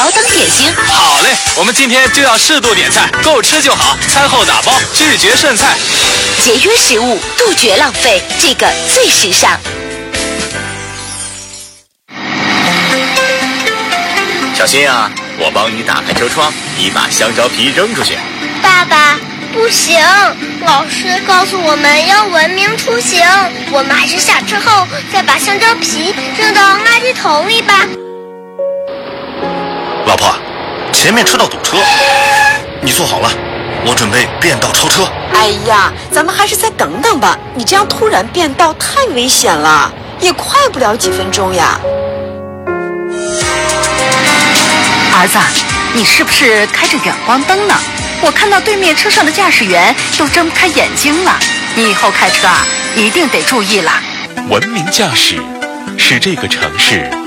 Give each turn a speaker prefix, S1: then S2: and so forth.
S1: 包灯点心。
S2: 好嘞，我们今天就要适度点菜，够吃就好，餐后打包，拒绝剩菜。
S1: 节约食物，杜绝浪费，这个最时尚。
S3: 小心啊，我帮你打开车窗，你把香蕉皮扔出去。
S4: 爸爸，不行，老师告诉我们要文明出行，我们还是下车后再把香蕉皮扔到垃圾桶里吧。
S5: 老婆，前面车道堵车，你坐好了，我准备变道超车。
S6: 哎呀，咱们还是再等等吧，你这样突然变道太危险了，也快不了几分钟呀。
S7: 儿子，你是不是开着远光灯呢？我看到对面车上的驾驶员都睁不开眼睛了。你以后开车啊，一定得注意了。
S8: 文明驾驶是这个城市